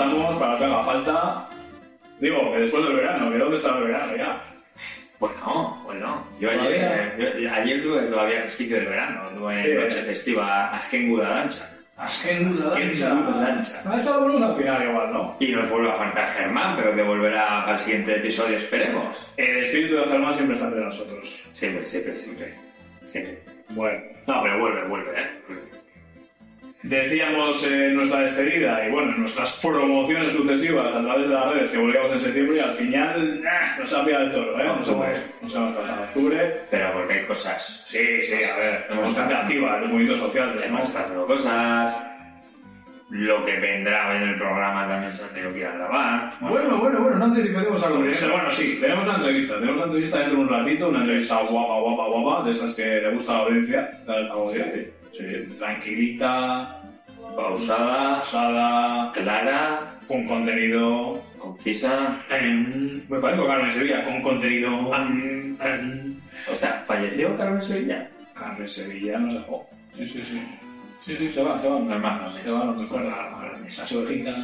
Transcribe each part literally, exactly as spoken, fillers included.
estamos para lo que haga falta. Digo, que después del verano, que dónde está el verano ya. Bueno, bueno. Yo ayer, yo, ayer tuve todavía resquicio del verano. Tuve sí, noche festiva Azken Gudalancha. Azken Gudalancha. Ah, eso lo volvemos al final igual, ¿no? Y nos vuelve a faltar Germán, pero que volverá para el siguiente episodio, esperemos. El espíritu de Germán siempre está entre nosotros. Siempre, siempre, siempre. Siempre. Bueno. No, pero vuelve, vuelve, ¿eh? Decíamos en nuestra despedida y bueno, en nuestras promociones sucesivas a través de las redes que volvíamos en septiembre y al final eh, nos ha pillado el toro, ¿eh? Nos hemos, nos hemos pasado octubre. Pero porque hay cosas. Sí, sí, a ver, hemos gente activa, los movimientos sociales. Hemos estado haciendo cosas. Lo que vendrá en el programa también se ha tenido que ir a grabar. Bueno, bueno, bueno, no anticipemos algo. Bueno, sí, tenemos una entrevista. Tenemos una entrevista dentro de un ratito, una entrevista guapa, guapa, guapa, de esas que le gusta a la audiencia. Sí. Sí, tranquilita, pausada, pausada, clara, con contenido concisa. En... Me parece que Carmen Sevilla, con contenido. En... En... O sea, ¿falleció Carmen Sevilla? Carmen Sevilla nos dejó. Sí, sí, sí. Sí, sí, se va, se va. No es más, se va, no me acuerdo. Las ovejitas.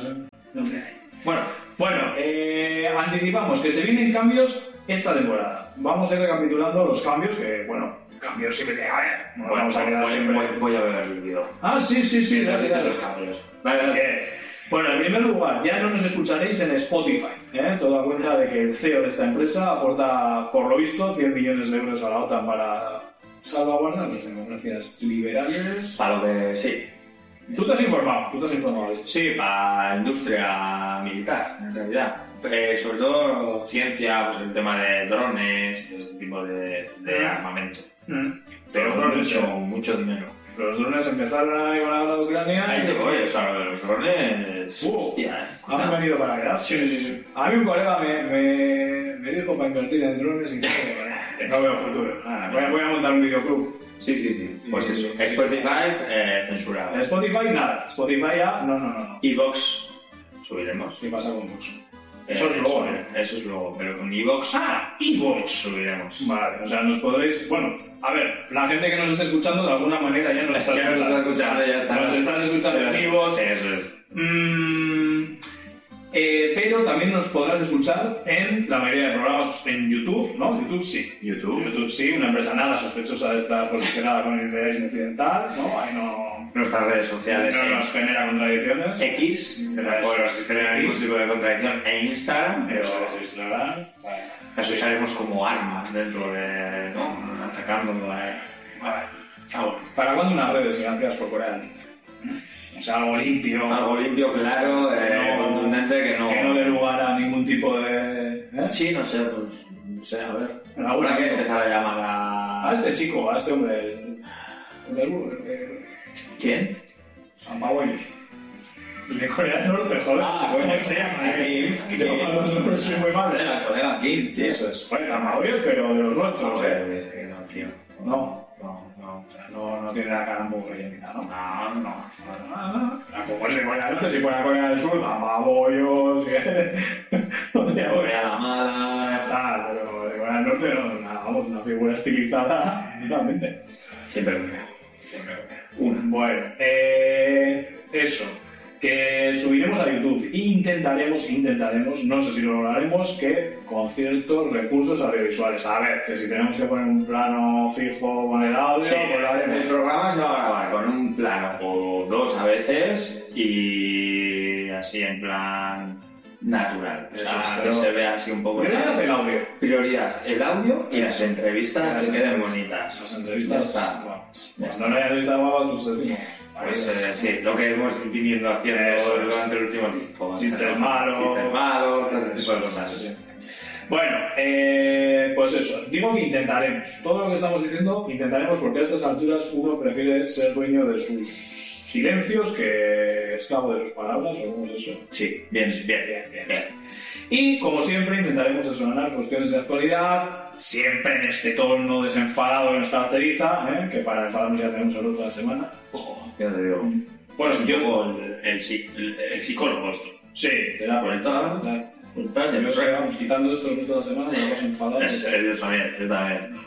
Bueno, bueno, eh, anticipamos que se vienen cambios esta temporada. Vamos a ir recapitulando los cambios que, bueno. Cambios siempre que a ver. Bueno, vamos a quedar siempre. Voy, voy a ver el vídeo. Ah, sí, sí, sí. Dale, dale, los cambios. Vale, vale. Eh, bueno, en primer lugar, ya no nos escucharéis en Spotify. ¿eh? Toda cuenta de que el C E O de esta empresa aporta, por lo visto, cien millones de euros a la OTAN para salvaguardar las democracias liberales. Para lo que sí. ¿Tú te has informado? ¿Tú te has informado de esto? Sí, para industria militar, en realidad. Eh, sobre todo ciencia, pues el tema de drones, este tipo de, de armamento. Mm. Pero mucho, mucho dinero. Los drones empezaron ahí con la guerra de Ucrania. Ahí te voy, o sea, lo de los drones. Uh, hostia, han venido para quedarse. Sí, sí, sí. A mí un colega me, me, me dijo para invertir en drones y no veo futuro. Ah, voy, a, voy a montar un videoclub. Sí, sí, sí. Pues eso. Spotify eh, censurado. Spotify nada. Spotify ya, no, no, no. Evox subiremos. ¿Qué pasa con Vox? Eso es luego, ¿eh? Eso es luego, pero con Evox. Ah, Evox subiremos. Vale, o sea, nos podréis. Bueno, a ver, la gente que nos esté escuchando de alguna manera ya nos está ya escuchando. Nos está escuchando, ya está. Nos estás escuchando en Evox. Eso es. Mm, eh, pero también nos podrás escuchar en la mayoría de programas en YouTube, ¿no? YouTube sí. YouTube. YouTube sí, una empresa nada sospechosa de estar posicionada con el interés occidental, ¿no? Ahí no. Nuestras redes sociales no nos genera contradicciones. X, que tampoco nos genera ningún tipo de contradicción. E Instagram, pero pero Instagram. Vale. Las usaremos como armas dentro de. ¿no? Atacando. Vale. Vale. Ah, bueno. ¿Para cuándo unas redes financiadas por Corea del Norte? O sea, algo limpio. Algo limpio, claro, eh, no, contundente, que no. Que no dé lugar a ningún tipo de. ¿Eh? Sí, no sé, pues. No sé, a ver. Habrá que empezar a llamar a. A este chico, a este hombre. El, el del Burger. El... ¿Quién? San Pabollos. El de Corea del Norte, joder. Ah, ¿cómo se llama? Kim. Yo soy muy mal. El colega Kim, tío. Eso es. Bueno, San Pabollos, pero de los nuestros, ¿eh? Dice que no, tío. No. No, no, o sea, no, no tiene la cara un poco rellenita, ¿no? No, no, no, no. Como es de Corea del Norte, si fuera Corea del Sur, zamabollos, Corea la mala, tal, pero de Corea del Norte no, nada, vamos, una figura estilizada totalmente. Siempre una. Siempre una. Bueno, eh, eso. Que subiremos a YouTube e intentaremos, intentaremos, no sé si lo lograremos, que con ciertos recursos audiovisuales. A ver, que si tenemos que poner un plano fijo con el audio, sí, pues lo haremos. El programa se va a grabar con un plano o dos a veces y así en plan natural. Eso, o sea, que se vea así un poco. Prioridad el audio. Prioridad el audio y las entrevistas las que queden bonitas. Las entrevistas, ya está. Bueno, ya cuando no haya entrevista guapas, pues decimos. Pues eh, sí, lo que hemos viniendo haciendo eso, durante el último tiempo. Chistes malos, chistes malos, todo ese tipo de cosas. Sí. Bueno, eh, pues eso, digo que intentaremos. Todo lo que estamos diciendo, intentaremos porque a estas alturas uno prefiere ser dueño de sus silencios que esclavo de sus palabras, o cómo es eso. Sí, bien, bien, bien, bien. bien. Y como siempre intentaremos explanar cuestiones de actualidad, siempre en este tono desenfadado que nos caracteriza, ¿eh? Que para enfadarnos ya tenemos el otro de la semana. Ojo, ya te digo. Bueno, yo el, el, el, el psicólogo esto. Sí, te da por el todo. Entonces, vamos quitando esto el resto de la semana y vamos enfadados. Yo también, yo también.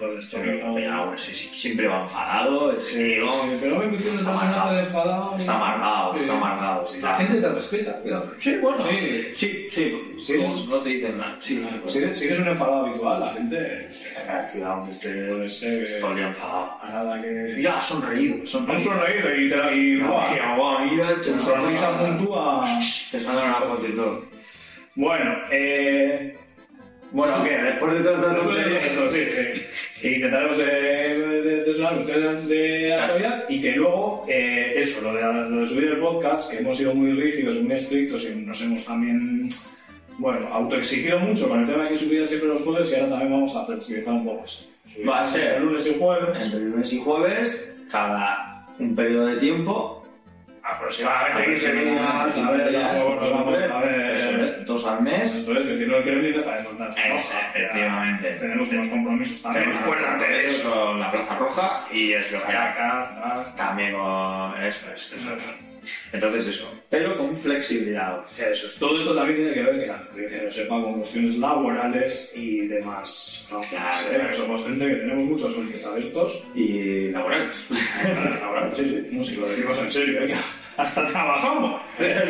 Por esto, sí, no... ya, sí, sí, siempre va enfadado. Sí, sí, pero me cuestión el personaje de enfadado. Está amargado, sí. está amargado. Sí, la gente te respeta, cuidado. Sí, bueno, sí, sí, sí, sí no, no te dicen nada. Sí, pues si, eres, si eres un enfadado habitual, la gente. Eh, cuidado, que este puede ser. Estoy bien enfadado. A nada que. Ya, sonreído. sonreído. Han sonreído y te la. Y, no, guau, mira, tu sonrisa puntúa. Te sale una foto y todo. Bueno, eh. Bueno, ¿qué? Después de todas estas tonterías. Eso, sí, sí. Intentaremos desvelar ustedes de actualidad y que luego, eh, eso, lo de, lo de subir el podcast, que hemos sido muy rígidos, muy estrictos y nos hemos también, bueno, autoexigido mucho con el tema de que subir siempre los jueves y ahora también vamos a flexibilizar un poco esto. Va a ser el lunes y jueves. Entre lunes y jueves, cada un periodo de tiempo. Aproximadamente quince días, a ver, vamos a ver, eso es, dos al mes. Entonces, decirlo el Kremlin deja de soltar. Efectivamente. Tenemos unos compromisos también. Tenemos cuerdas de eso con la Plaza Roja y es lo que hay. También con eso, es, eso, eso. Entonces eso, pero con flexibilidad. Eso es. Todo esto también tiene que ver, que la audiencia lo sepa, con cuestiones laborales y demás. No, claro, ¿eh? Somos gente que tenemos muchos frentes abiertos. Y laborales. Laborales, sí, sí. No, si lo decimos en serio, ¿eh? Hasta trabajamos.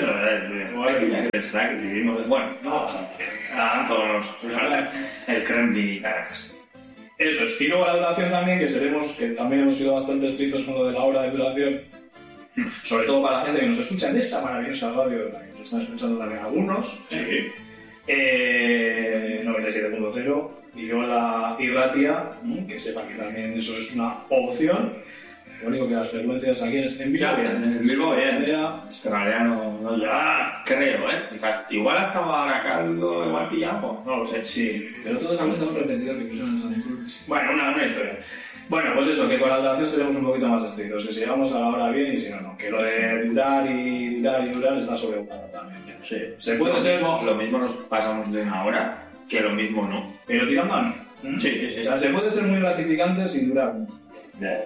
Bueno, todos los el Kremlin y Caracas. Eso es. Y luego la duración también, que seremos, que también hemos sido bastante estrictos con lo de la hora de duración. Sobre todo para la gente que nos escucha en esa maravillosa radio, la que nos están escuchando también algunos. Sí. Eh, noventa y siete punto cero. Y yo la Irratia, que sepa que también eso es una opción. Lo único que las frecuencias aquí en Bilbao, en Bilbao, bien. Es que en realidad no, no ya creo, ¿eh? Igual acaba ahora Caldo, igual pillamos, no lo sé. Sí, pero todos hemos repetido repeticiones anteriores. Bueno, una, una historia. Bueno, pues eso, que con la duración seremos un poquito más estrictos, que si llegamos a la hora bien y si no, no. Que lo de durar y durar y durar está sobreusado también. Sí. Se puede lo ser... Mismo, lo mismo nos pasamos de una hora, que lo mismo no. Pero tiran mano. ¿Mm? Sí, sí, sí. O sea, se puede ser muy gratificante sin durar mucho. Yeah.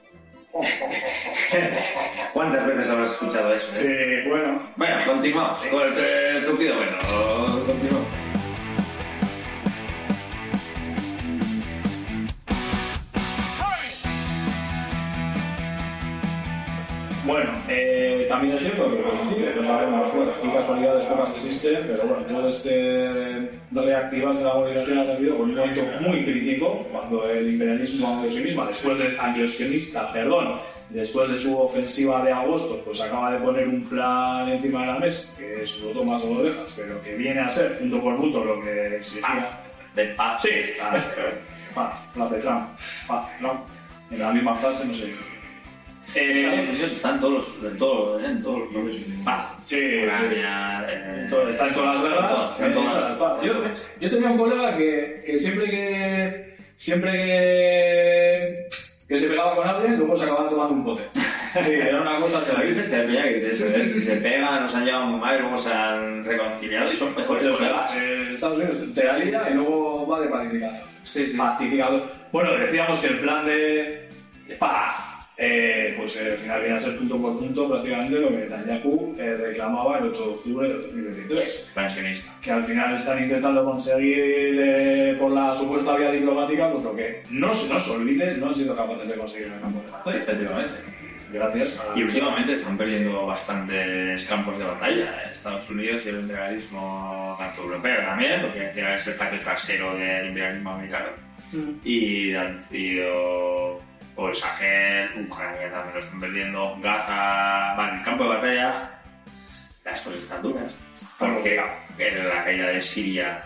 ¿Cuántas veces habrás escuchado eso? Eh? Sí, bueno. Bueno, continuamos. Sí. Bueno, te, te pido, bueno, continuamos. Bueno, eh, también es cierto que pues, sí, no sabemos, bueno, y casualidades pocas existen, pero bueno, todo este reactivarse de la movilización ha sido un momento muy crítico cuando el imperialismo anglo-sionista, después del anglo-sionista, perdón, después de su ofensiva de agosto, pues acaba de poner un plan encima de la mesa, que es lo tomas o lo dejas, pero que viene a ser, punto por punto, lo que exigía. De paz. Sí, paz, paz de Trump, paz, Trump, en la misma frase, no sé. Eh, Estados Unidos está en todos los, en todo, ¿eh? en todos los bloques de paz. Sí, Ucrania, sí. Eh, todo, está en todas las guerras. En todas las paz. Yo, yo tenía un colega que, que siempre que siempre que, que se pegaba con alguien, luego se acababa tomando un pote. Sí, era una cosa que a veces se pega, que se, sí, sí, sí. se pegan, nos han llevado muy mal y luego se han reconciliado y son mejores pues colegas. Eh, Estados Unidos te la lía y luego va de pacificador. Sí, sí. Pacificador. Bueno, decíamos que el plan de, de paz. Eh, pues eh, al final viene a ser punto por punto prácticamente lo que Netanyahu eh, reclamaba el ocho de octubre de dos mil veintitrés. Pensionista. Que al final están intentando conseguir eh, por la supuesta vía diplomática, pues lo que no se nos olvide, no han sido capaces de conseguir en el campo de batalla. Efectivamente. Gracias. A... Y últimamente están perdiendo bastantes campos de batalla. Estados Unidos y el imperialismo tanto europeo también, porque al final es el patio trasero del imperialismo americano. Mm. Y han pedido... Por Sahel, Ucrania también lo están perdiendo, Gaza, vale, el campo de batalla, las cosas están duras, porque la caída de Siria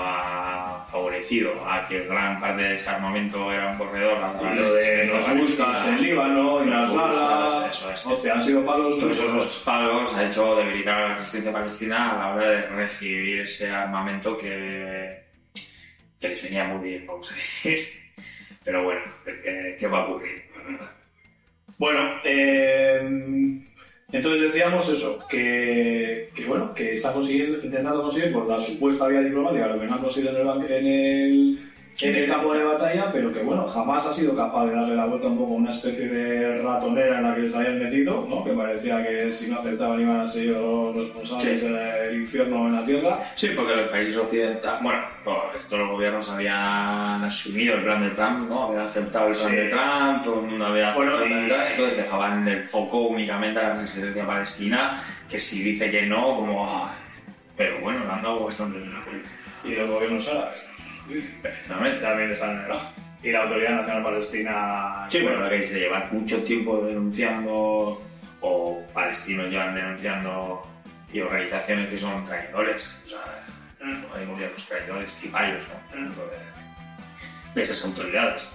ha favorecido a que gran parte de ese armamento era un corredor a lo de los buscas en Líbano y las balas, eso es. Hostia, han sido palos. Todos esos palos ha hecho debilitar a la resistencia palestina a la hora de recibir ese armamento que, que les venía muy bien, vamos a decir. Pero bueno, ¿qué, qué va a ocurrir? Bueno, eh, entonces decíamos eso, que, que bueno, que está consiguiendo, intentando conseguir por la supuesta vía diplomática lo que no han conseguido en el, en el, en el campo de batalla, pero que bueno, jamás ha sido capaz de darle la vuelta un poco a una especie de ratonera en la que les habían metido, ¿no? Que parecía que si no aceptaban iban a ser los responsables sí. del infierno en la tierra. Sí, porque los países occidentales, bueno, todos los gobiernos habían asumido el plan de Trump, ¿no? Habían aceptado el plan sí. de Trump, todo el mundo había bueno, aceptado y... el plan de Trump, entonces dejaban el foco únicamente a la resistencia palestina, que si dice que no, como... Oh, pero bueno, le han dado bastante en la política. Y los gobiernos árabes. Perfectamente, también están en el ojo. Y la Autoridad Nacional Palestina... Sí, bueno, lo que se lleva mucho tiempo denunciando, o palestinos llevan denunciando, y organizaciones que son traidores, o sea, mm. hay gobiernos traidores, cipayos, ¿no? Mm. De esas autoridades.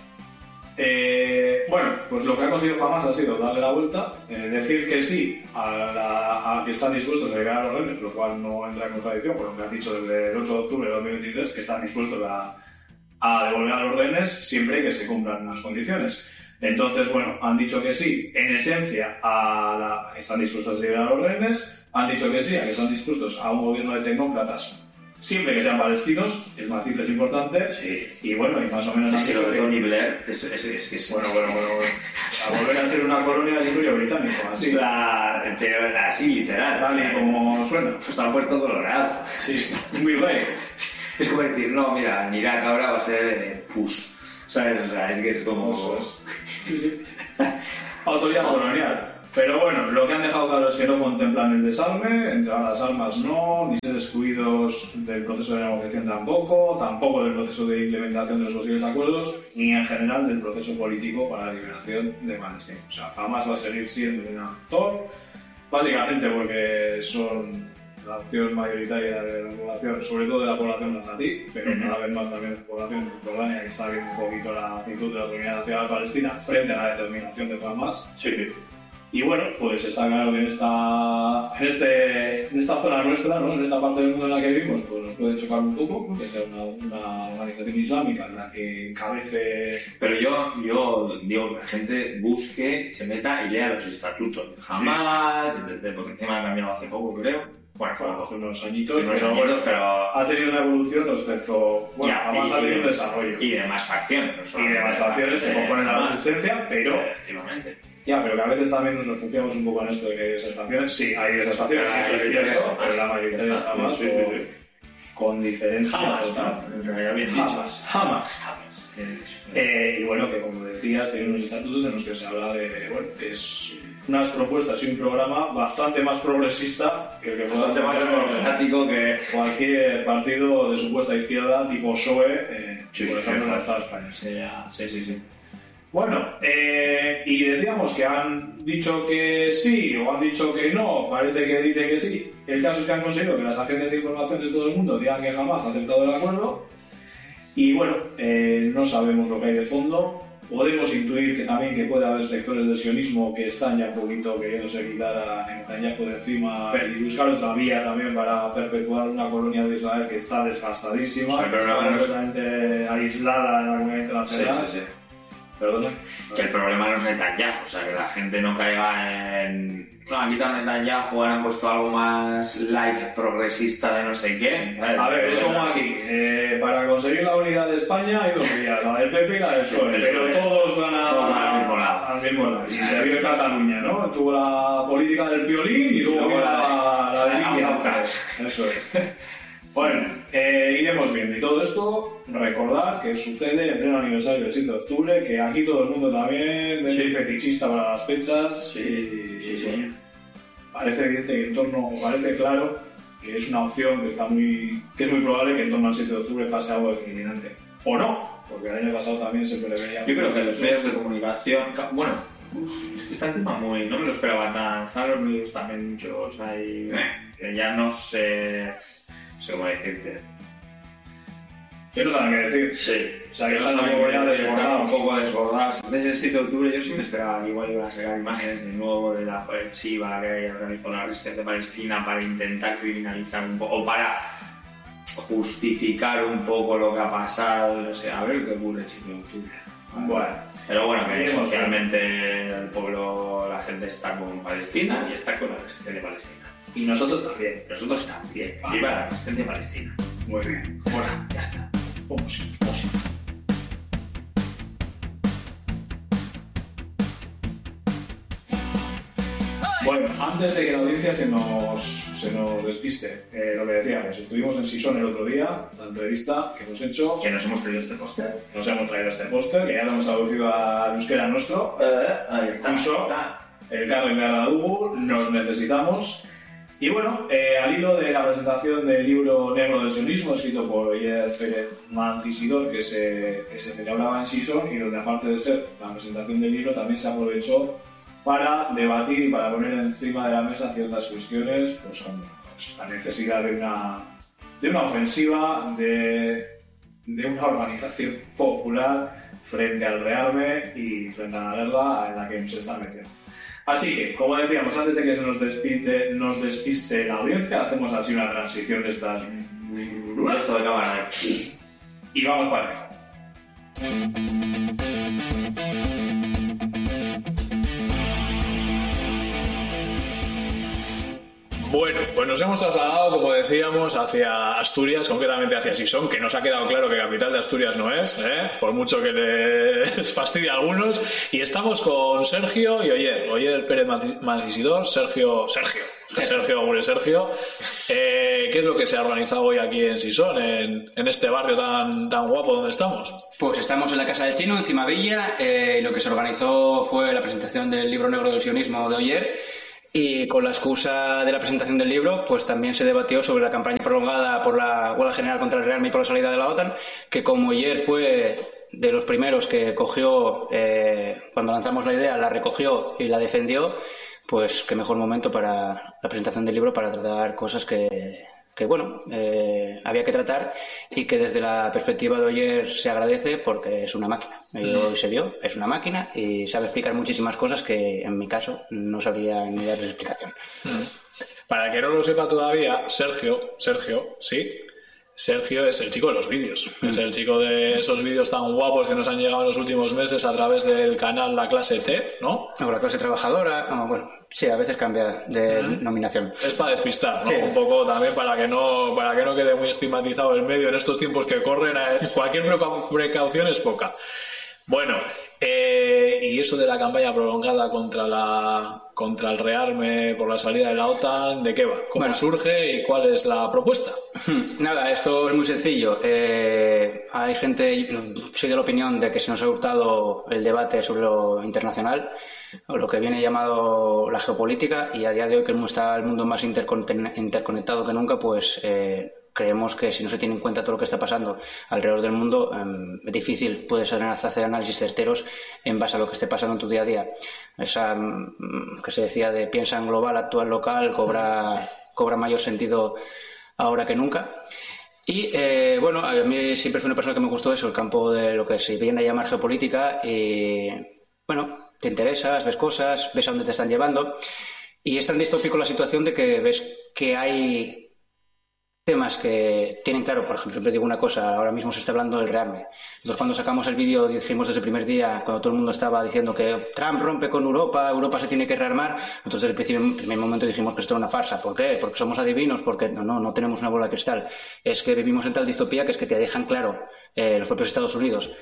Eh, bueno, pues lo que ha conseguido Hamas ha sido darle la vuelta, eh, decir que sí a, la, a que están dispuestos a liberar a los rehenes, lo cual no entra en contradicción con lo que han dicho desde el ocho de octubre de dos mil veintitrés, que están dispuestos a, a devolver a los rehenes siempre que se cumplan unas condiciones. Entonces, bueno, han dicho que sí, en esencia, a la, están dispuestos a liberar a los rehenes, han dicho que sí, a que están dispuestos a un gobierno de tecnócratas, siempre que sean palestinos, el matiz es importante, sí. Y bueno, y más o menos... Es que lo de Tony Blair es, es, es, es... Bueno, bueno, bueno, bueno. A volver a ser una colonia del imperio británico, así. O sea, pero así, literal. Tal y o sea, como suena. Pues está puesto colorado. Sí, un virrey. Es como decir, no, mira, en Irak ahora va a ser eh, push. ¿Sabes? O sea, es que es como... Eso es. Autoridad colonial. Pero bueno, lo que han dejado claro es que no contemplan el desarme, entregar las armas no, ni ser excluidos del proceso de negociación tampoco, tampoco del proceso de implementación de los posibles acuerdos, ni en general del proceso político para la liberación de Palestina. O sea, jamás va a seguir siendo un actor, básicamente porque son la opción mayoritaria de la población, sobre todo de la población nazarí, pero cada vez más también la población jordania, que está viendo un poquito la actitud de la Autoridad Nacional Palestina frente a la determinación de Hamas. Sí. Y bueno, pues está claro que en esta, en, este, en esta zona nuestra, ¿no? En esta parte del mundo en la que vivimos, pues nos puede chocar un poco, porque es una, una organización islámica en la que encabece... Pero yo, yo digo que la gente busque, se meta y lea los estatutos. Jamás, sí, sí. Porque el tema ha cambiado hace poco, creo. Bueno, fue hace unos añitos, unos pero, añitos bueno, pero ha tenido una evolución respecto... Bueno, ya, además y, ha tenido un desarrollo. Y de más facciones. Y de más facciones que componen la resistencia, pero... Efectivamente. Ya, pero que a veces también nos refugiamos un poco en esto de que hay esas facciones. Sí, hay esas facciones, sí, eso es cierto, pero la mayoría de las jamás, sí, sí, sí. Con diferencia. Jamás, ¿no? Bien jamás, jamás. jamás. Eh, y bueno, que como decías, tiene unos estatutos en los que se habla de, bueno, es unas propuestas y un programa bastante más progresista que el que bastante más democrático que cualquier partido de supuesta izquierda tipo P S O E, eh, sí, por ejemplo, en el Estado español. Sí, sí, sí. Bueno, eh, y decíamos que han dicho que sí o han dicho que no, parece que dice que sí. El caso es que han conseguido que las agencias de información de todo el mundo digan que jamás ha aceptado el acuerdo. Y bueno, eh, no sabemos lo que hay de fondo. Podemos intuir que también que puede haber sectores del sionismo que están ya un poquito queriéndose quitar a Netanyahu de encima y buscar otra vía también para perpetuar una colonia de Israel que está desgastadísima, o sea, pero está no, completamente no... aislada en la comunidad internacional. Sí, sí, sí. Perdona. Que el problema no es Netanyahu, o sea, que la gente no caiga en... No, han quitado Netanyahu, ahora han puesto algo más light, progresista de no sé qué. ¿Vale? A ver, es como aquí. Eh, para conseguir la unidad de España hay dos vías, la del P P y la del P S O E, pero todos van a, todos al mismo lado. Al mismo lado. Y se vive Cataluña, ¿no? Tuvo la política del violín y luego, y luego la, la, la de línea. Eso es. Bueno, eh, iremos viendo. Y todo esto, recordar que sucede en pleno aniversario del siete de octubre, que aquí todo el mundo también es sí. fetichista para las fechas. Sí, y, sí, sí. Bueno, parece evidente que en torno, parece claro que es una opción que está muy, que es muy probable que en torno al siete de octubre pase algo determinante. O no, porque el año pasado también se preveía. Yo creo que los medios de comunicación, bueno, es que está el tema muy, no me lo esperaba tan, están los medios también muchos ahí, que ya no sé. No sé cómo decirte. ¿Qué no saben qué decir? Sí. O sea, que no están un poco ya desbordados. Un poco desbordados. Desde el siete de octubre yo sí me esperaba que igual iban a sacar imágenes de nuevo de la ofensiva que organizó la resistencia palestina para intentar criminalizar un poco, o para justificar un poco lo que ha pasado. No sé, a ver qué ocurre el siete de octubre. Bueno. Pero bueno, que socialmente el pueblo, la gente está con Palestina y está con la resistencia palestina. Y nosotros también. Nosotros también. Viva la resistencia palestina. Muy bien. Bueno, ya está. Vamos, vamos. Bueno, antes de que la audiencia se nos, se nos despiste, eh, lo que decíamos, estuvimos en Sison el otro día, la entrevista que hemos hecho. Que nos hemos traído este póster. Nos hemos traído este póster, que ya lo hemos traducido al euskera nuestro. Eh, ahí está. Uso, el Carmen de Aradugu, nos necesitamos. Y bueno, eh, al hilo de la presentación del libro Negro del sionismo, escrito por Oyer Pérez Mancisidor, que se, que se celebraba en Sison, y donde aparte de ser la presentación del libro, también se aprovechó para debatir y para poner encima de la mesa ciertas cuestiones, pues como pues, la necesidad de una, de una ofensiva, de, de una organización popular frente al rearme y frente a la guerra en la que nos están metiendo. Así que, como decíamos, antes de que se nos despiste, nos despiste la audiencia, hacemos así una transición de estas... Esto de cámara. Y vamos para allá. Bueno, pues nos hemos trasladado, como decíamos, hacia Asturias, concretamente hacia Sison, que nos ha quedado claro que capital de Asturias no es, ¿eh? Por mucho que les fastidie a algunos. Y estamos con Sergio y Oyer, Oyer Pérez Mancisidor, Sergio, Sergio, Sergio, Augure Sergio. Eh, ¿Qué es lo que se ha organizado hoy aquí en Sison, en, en este barrio tan, tan guapo donde estamos? Pues estamos en la Casa del Chino, en Cimavilla. Eh, lo que se organizó fue la presentación del libro Negro del sionismo de Oyer. Y con la excusa de la presentación del libro, pues también se debatió sobre la campaña prolongada por la huelga general contra el rearme y por la salida de la OTAN, que como ayer fue de los primeros que cogió, eh, cuando lanzamos la idea, la recogió y la defendió, pues qué mejor momento para la presentación del libro para tratar cosas que, que bueno, eh, había que tratar y que desde la perspectiva de Oyer se agradece porque es una máquina. Y hoy se vio, es una máquina y sabe explicar muchísimas cosas que en mi caso no sabría ni darles explicación. Para el que no lo sepa todavía, Sergio, Sergio, sí, Sergio es el chico de los vídeos. Mm. Es el chico de esos vídeos tan guapos que nos han llegado en los últimos meses a través del canal La Clase T, ¿no? O La Clase Trabajadora, o bueno, sí, a veces cambia de mm. nominación. Es para despistar, ¿no? Sí. Un poco también para que no para que no quede muy estigmatizado el medio en estos tiempos que corren. Cualquier precaución es poca. Bueno, eh, y eso de la campaña prolongada contra la contra el rearme por la salida de la OTAN, ¿de qué va? ¿Cómo bueno. surge y cuál es la propuesta? Nada, esto es muy sencillo. Eh, hay gente, soy de la opinión de que se nos ha hurtado el debate sobre lo internacional, o lo que viene llamado la geopolítica, y a día de hoy que está el mundo más interconectado que nunca, pues... Eh, creemos que si no se tiene en cuenta todo lo que está pasando alrededor del mundo, eh, es difícil puedes hacer análisis certeros en base a lo que esté pasando en tu día a día. Esa que se decía de piensa en global, actúa en local, cobra, cobra mayor sentido ahora que nunca. Y eh, bueno, a mí siempre fue una persona que me gustó eso, el campo de lo que se viene a llamar geopolítica, y bueno, te interesas, ves cosas, ves a dónde te están llevando, y es tan distópico la situación de que ves que hay temas que tienen claro. Por ejemplo, siempre digo una cosa, ahora mismo se está hablando del rearme. Nosotros cuando sacamos el vídeo dijimos desde el primer día, cuando todo el mundo estaba diciendo que Trump rompe con Europa, Europa se tiene que rearmar, nosotros desde el primer momento dijimos que esto era una farsa. ¿Por qué? Porque somos adivinos, porque no, no, no tenemos una bola de cristal. Es que vivimos en tal distopía que es que te dejan claro eh, los propios Estados Unidos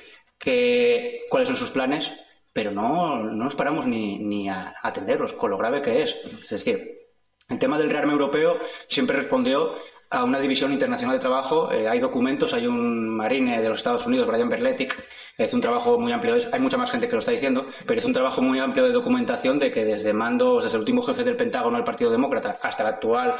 que cuáles son sus planes, pero no, no nos paramos ni, ni a atenderlos, con lo grave que es. Es decir, el tema del rearme europeo siempre respondió a una división internacional de trabajo. Eh, hay documentos, hay un marine de los Estados Unidos, Brian Berletic, hace un trabajo muy amplio, hay mucha más gente que lo está diciendo, pero es un trabajo muy amplio de documentación de que desde mandos, desde el último jefe del Pentágono del Partido Demócrata hasta el actual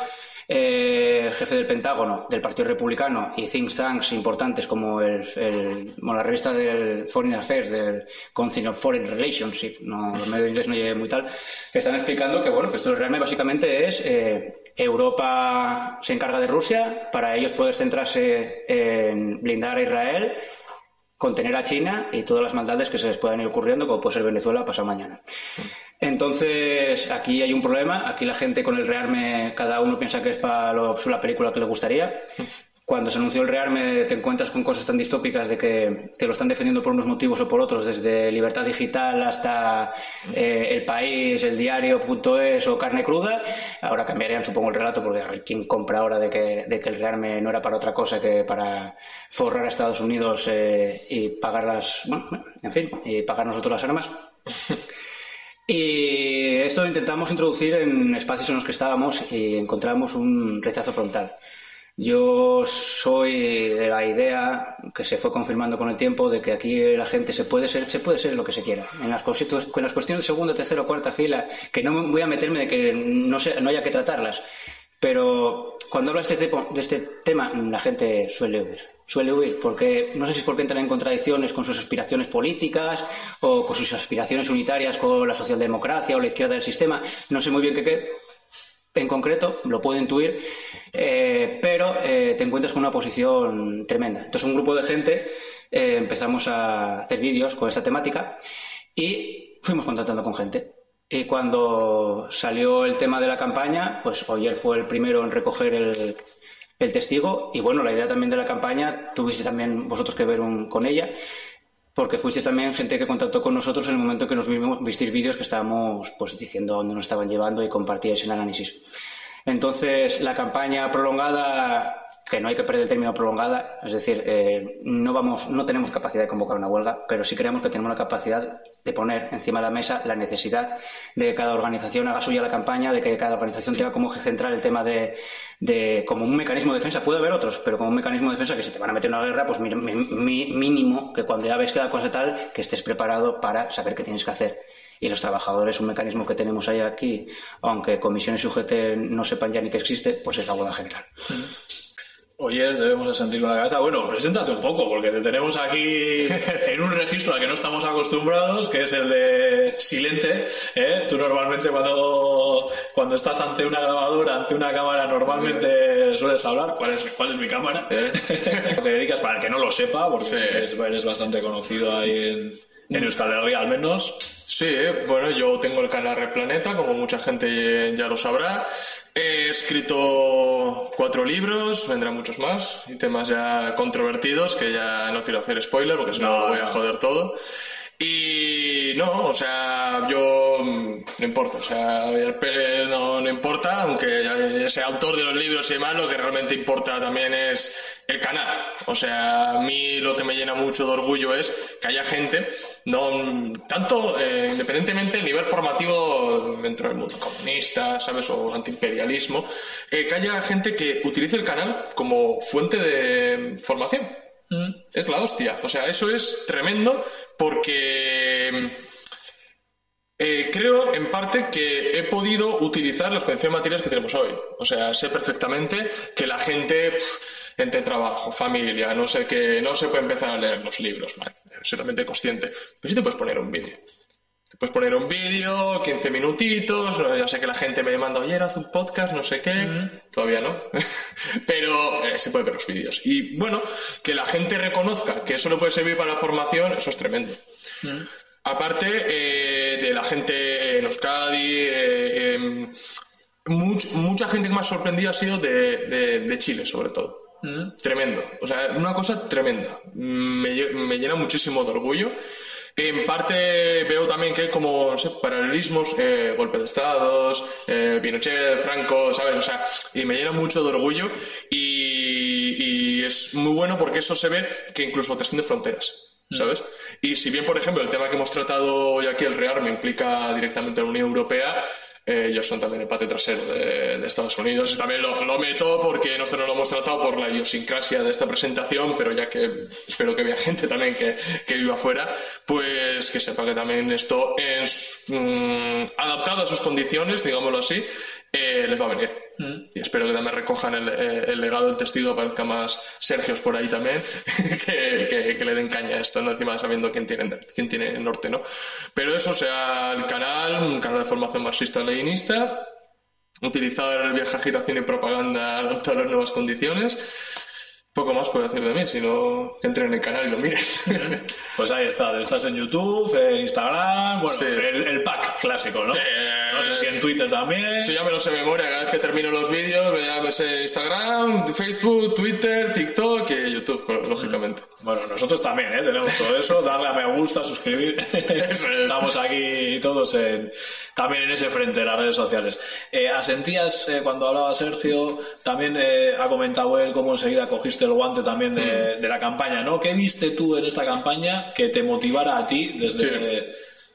eh, jefe del Pentágono del Partido Republicano, y think tanks importantes como el, el, bueno, la revista del Foreign Affairs, del Council of Foreign Relations, sí, no, el medio inglés no llegue muy tal, que están explicando que bueno, que esto realmente básicamente es eh, Europa se encarga de Rusia para ellos poder centrarse en blindar a Israel, contener a China y todas las maldades que se les puedan ir ocurriendo, como puede ser Venezuela pasado mañana. Entonces, aquí hay un problema. Aquí la gente con el rearme, cada uno piensa que es para lo, la película que le gustaría. Cuando se anunció el rearme te encuentras con cosas tan distópicas de que te lo están defendiendo por unos motivos o por otros, desde Libertad Digital hasta eh, El País, El Diario punto es o Carne Cruda. Ahora cambiarían, supongo, el relato, porque a ver quién compra ahora de que, de que el rearme no era para otra cosa que para forrar a Estados Unidos eh, y pagar las, bueno, en fin, y pagar nosotros las armas. Y esto lo intentamos introducir en espacios en los que estábamos y encontramos un rechazo frontal. Yo soy de la idea, que se fue confirmando con el tiempo, de que aquí la gente se puede ser, se puede ser lo que se quiera. En las, cositas, con las cuestiones de segunda, tercera o cuarta fila, que no voy a meterme de que no, se, no haya que tratarlas. Pero cuando hablas de este, de este tema, la gente suele huir. Suele huir porque, no sé si es porque entran en contradicciones con sus aspiraciones políticas o con sus aspiraciones unitarias con la socialdemocracia o la izquierda del sistema. No sé muy bien qué qué. En concreto, lo puedo intuir, eh, pero eh, te encuentras con una posición tremenda. Entonces, un grupo de gente eh, empezamos a hacer vídeos con esta temática y fuimos contactando con gente. Y cuando salió el tema de la campaña, pues Oyer fue el primero en recoger el, el testigo. Y bueno, la idea también de la campaña, tuviste también vosotros que ver un, con ella, porque fuisteis también gente que contactó con nosotros en el momento en que nos vimos, visteis vídeos que estábamos pues diciendo dónde nos estaban llevando y compartíais el análisis. Entonces, la campaña prolongada, que no hay que perder el término prolongada, es decir, eh, no vamos, no tenemos capacidad de convocar una huelga, pero sí creemos que tenemos la capacidad de poner encima de la mesa la necesidad de que cada organización haga suya la campaña, de que cada organización tenga como eje central el tema de, de como un mecanismo de defensa. Puede haber otros, pero como un mecanismo de defensa que si te van a meter en una guerra, pues mi, mi, mínimo que cuando ya ves que la cosa tal, que estés preparado para saber qué tienes que hacer. Y los trabajadores, un mecanismo que tenemos ahí aquí, aunque comisiones y U G T no sepan ya ni que existe, pues es la huelga general. Oye, debemos de sentir con la cabeza. Bueno, preséntate un poco, porque te tenemos aquí en un registro al que no estamos acostumbrados, que es el de silente, ¿eh? Tú normalmente cuando, cuando estás ante una grabadora, ante una cámara, normalmente sueles hablar. ¿Cuál es, cuál es mi cámara? ¿Eh? Te dedicas, para el que no lo sepa, porque sí. eres, eres bastante conocido ahí en, en Euskal Herria, al menos. Sí, bueno, yo tengo el canal Red Planeta, como mucha gente ya lo sabrá. He escrito cuatro libros, vendrán muchos más, y temas ya controvertidos, que ya no quiero hacer spoiler, porque si no, no lo voy a joder todo. Y no, o sea, yo no importa, o sea, no, no importa, aunque sea autor de los libros y demás, lo que realmente importa también es el canal. O sea, a mí lo que me llena mucho de orgullo es que haya gente, no tanto eh, independientemente del nivel formativo dentro del mundo comunista, ¿sabes? O antiimperialismo, eh, que haya gente que utilice el canal como fuente de formación. Mm. Es la hostia, o sea, eso es tremendo porque eh, creo en parte que he podido utilizar las condiciones materiales que tenemos hoy. O sea, sé perfectamente que la gente pff, entre trabajo, familia, no sé qué, no se puede empezar a leer los libros, ¿vale? Soy totalmente consciente, pero sí te puedes poner un vídeo. Puedes poner un vídeo, quince minutitos, ya sé que la gente me demanda, oye, haz un podcast, no sé qué, mm. todavía no, pero eh, se puede ver los vídeos. Y bueno, que la gente reconozca que eso le puede servir para la formación, eso es tremendo. Mm. Aparte eh, de la gente en Euskadi, eh, eh, much, mucha gente que me ha sorprendido ha sido de, de, de Chile, sobre todo. Mm. Tremendo, o sea, una cosa tremenda, me, me llena muchísimo de orgullo. En parte veo también que hay como, no sé, paralelismos, eh, golpes de estados, eh, Pinochet, Franco, ¿sabes? O sea, y me llena mucho de orgullo y, y es muy bueno porque eso se ve que incluso trasciende fronteras, ¿sabes? Mm. Y si bien, por ejemplo, el tema que hemos tratado hoy aquí, el rearme, implica directamente a la Unión Europea, eh, ellos son también el patio trasero de, de Estados Unidos. También lo, lo meto porque nosotros no lo hemos tratado por la idiosincrasia de esta presentación, pero ya que espero que vea gente también que, que viva afuera, pues que sepa que también esto es mmm, adaptado a sus condiciones, digámoslo así, eh, les va a venir. Mm. Y espero que también recojan el, el legado del testigo, aparezca más Sergios por ahí también, que, que, que le den caña a esto, ¿no? Encima sabiendo quién tiene, quién tiene el norte, ¿no? Pero eso, o sea, el canal, un canal de formación marxista-leninista, utilizar el viaje, agitación y propaganda adaptado a las nuevas condiciones. Poco más puedo decir de mí, sino que entren en el canal y lo miren. Pues ahí está, estás en YouTube, en Instagram, bueno, sí. el, el pack clásico, ¿no? Eh, no sé si en Twitter también. Sí, ya me lo sé de memoria, cada vez que termino los vídeos, ya me sé Instagram, Facebook, Twitter, TikTok y YouTube, lógicamente. Bueno, nosotros también, ¿eh? Tenemos todo eso, darle a me gusta, suscribir. Estamos aquí todos en, también en ese frente de las redes sociales. Eh, asentías, eh, cuando hablaba Sergio, también eh, ha comentado él cómo enseguida cogiste el guante también de, de la campaña, ¿no? ¿Qué viste tú en esta campaña que te motivara a ti desde, sí.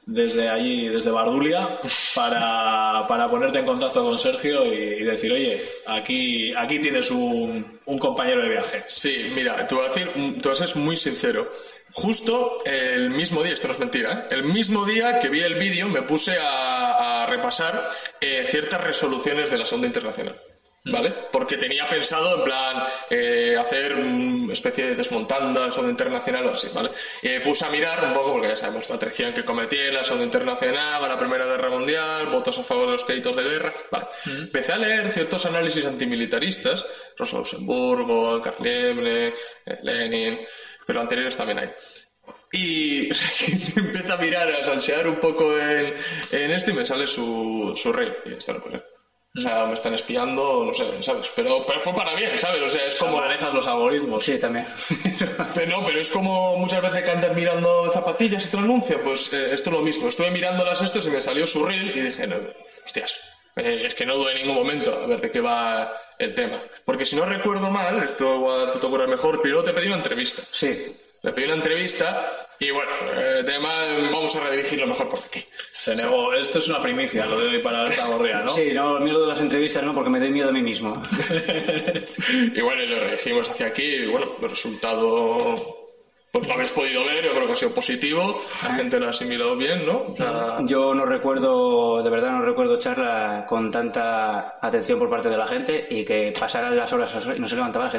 desde allí, desde Bardulia, para, para ponerte en contacto con Sergio y, y decir, oye, aquí, aquí tienes un, un compañero de viaje. Sí, mira, te voy a decir, te voy a ser muy sincero. Justo el mismo día, esto no es mentira, ¿eh? El mismo día que vi el vídeo me puse a, a repasar eh, ciertas resoluciones de la Sonda Internacional. ¿Vale? Porque tenía pensado, en plan, eh, hacer una especie de desmontando la Sonda Internacional o así, ¿vale? Y me puse a mirar un poco, porque ya sabemos la traición que cometí en la Sonda Internacional, a la Primera Guerra Mundial, votos a favor de los créditos de guerra, ¿vale? Mm. Empecé a leer ciertos análisis antimilitaristas, Rosa Luxemburgo, Karl Liebknecht, eh, Lenin, pero anteriores también hay. Y empiezo a mirar, a salsear un poco en, en esto y me sale su, su rey. Y esto no puede ser. O sea, me están espiando, no sé, ¿sabes? Pero, pero fue para bien, ¿sabes? O sea, es como... manejas los algoritmos. Sí, también. Pero no, pero es como muchas veces que andas mirando zapatillas y te lo anuncia, pues eh, esto es lo mismo. Estuve mirando las estos y me salió su reel y dije, no, hostias, eh, es que no dude en ningún momento a ver de qué va el tema. Porque si no recuerdo mal, esto te tocará mejor, pero te pedí una entrevista. Sí. Le pedí una entrevista y bueno, el tema vamos a redirigirlo mejor por aquí. Se negó. O sea, esto es una primicia, lo de hoy para esta gorria, ¿no? Sí, no, miedo de las entrevistas no, porque me doy miedo a mí mismo. Y bueno, y lo redirigimos hacia aquí y bueno, el resultado, pues lo habéis podido ver, yo creo que ha sido positivo, la gente lo ha asimilado bien, ¿no? O sea... Yo no recuerdo, de verdad no recuerdo charla con tanta atención por parte de la gente y que pasaran las horas y no se levantaba la gente.